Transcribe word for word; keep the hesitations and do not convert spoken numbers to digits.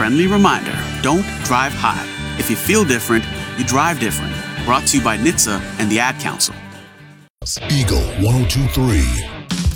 friendly reminder, don't drive high. If you feel different, you drive different. Brought to you by N H T S A and the Ad Council. Eagle one oh two three.